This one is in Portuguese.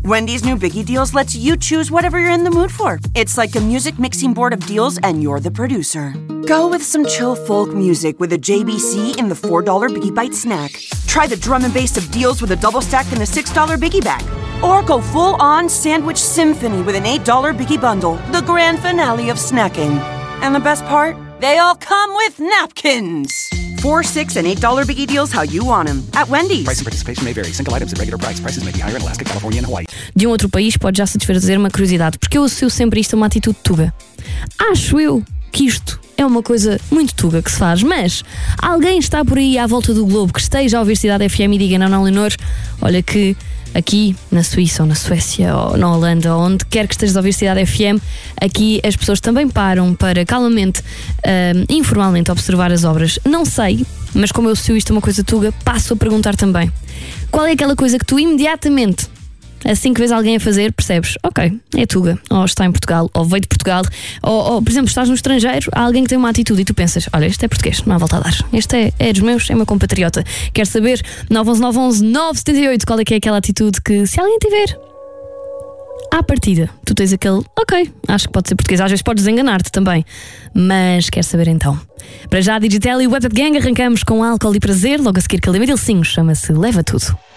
Wendy's new Biggie Deals lets you choose whatever you're in the mood for. It's like a music mixing board of deals and you're the producer. Go with some chill folk music with a JBC in the $4 Biggie Bite snack. Try the drum and bass of deals with a double stack in the $6 Biggie Bag. Or go full-on sandwich symphony with an $8 Biggie Bundle, the grand finale of snacking. And the best part? They all come with napkins. $4, $6, and $8 Biggie Deals how you want them. At Wendy's. Price and participation may vary. Single items at regular price. Prices may be higher in Alaska, California and Hawaii. De um outro país pode já satisfazer uma curiosidade, porque eu associo sempre isto a uma atitude tuga. Acho eu que isto é uma coisa muito tuga que se faz, mas alguém está por aí à volta do globo que esteja a ouvir Cidade FM e diga: não, Leonor, olha que aqui na Suíça ou na Suécia ou na Holanda, ou onde quer que estejas a ouvir Cidade FM, aqui as pessoas também param para calmamente, informalmente observar as obras. Não sei, mas como eu associo isto a uma coisa tuga, passo a perguntar também: qual é aquela coisa que tu imediatamente, assim que vês alguém a fazer, percebes, ok, é tuga, ou está em Portugal, ou veio de Portugal, ou por exemplo, estás no estrangeiro, há alguém que tem uma atitude e tu pensas: olha, este é português, não há volta a dar, este é dos meus, é meu compatriota. Quero saber, 911-911-978, qual é que é aquela atitude que, se alguém tiver, à partida, tu tens aquele, ok, acho que pode ser português. Às vezes podes enganar-te também, mas quero saber então. Para já, a Digital e o Web Gang, arrancamos com Álcool e Prazer, logo a seguir Calema Dilcinho, chama-se Leva Tudo.